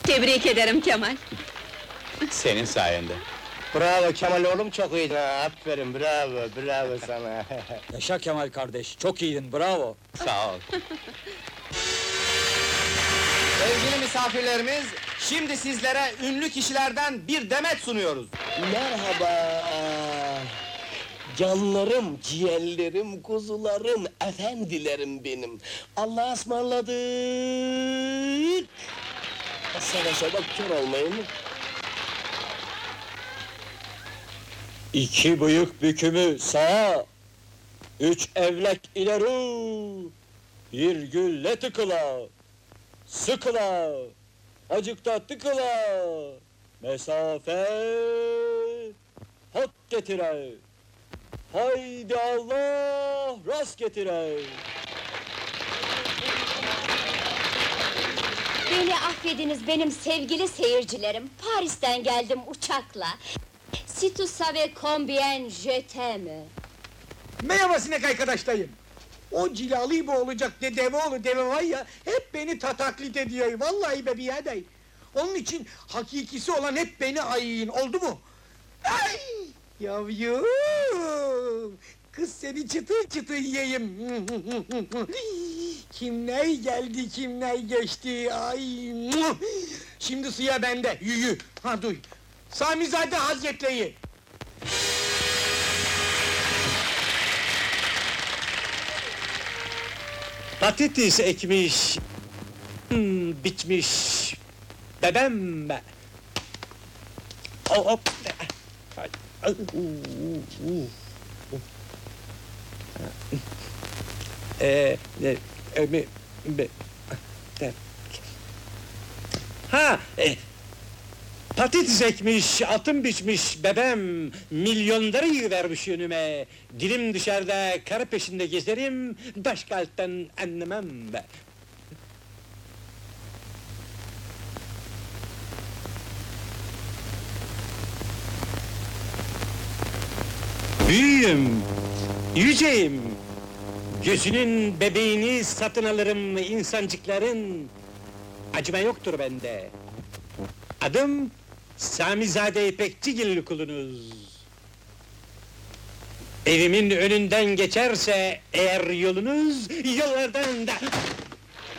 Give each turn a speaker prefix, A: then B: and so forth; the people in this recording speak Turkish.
A: Tebrik ederim Kemal.
B: Senin sayende.
C: Bravo Kemal oğlum, çok iyiydin ha, aferin, bravo, bravo sana.
D: Yaşa Kemal kardeş, çok iyiydin, bravo!
B: Sağ ol.
E: Sevgili misafirlerimiz, şimdi sizlere ünlü kişilerden bir demet sunuyoruz.
C: Merhaba! Canlarım, ciğerlerim, kuzularım, efendilerim benim. Allah'a ısmarladık! Savaşa bak, kör olmayın.
D: İki bıyık bükümü sağa, üç evlek ileri, bir gülle tıkıla, sıkıla, acıkta tıkıla, mesafe, hak getire, haydi Allah rast getire.
F: Beni affediniz benim sevgili seyircilerim. Paris'ten geldim uçakla. Si tu savais combien je t'aime.
G: Merhaba sinek arkadaşlarım. O cilalı gibi olacak dedevoğlu deve var ya, hep beni taklit ediyor, vallahi be birader. Onun için hakikisi olan hep beni ayın, oldu mu? Ay! Yavrum! Kız seni çıtır çıtır yiyeyim. Kimler geldi, kimler geçti, ay! Şimdi suya bende, yürü! Ha duy! Samizade Hazretleri!
D: Patates ekmiş, bitmiş, bebem. Hop! Ay, mi, be, de. Ha, patates ekmiş, atım biçmiş, bebem, milyonları yığıvermiş önüme. Dilim dışarıda, karı peşinde gezerim, başka alttan anlamam be. Büyüğüm, yüceyim, gözünün bebeğini satın alırım insancıkların, acıma yoktur bende. Adım Samizade İpekçigil kulunuz. Evimin önünden geçerse eğer yolunuz, yollardan da...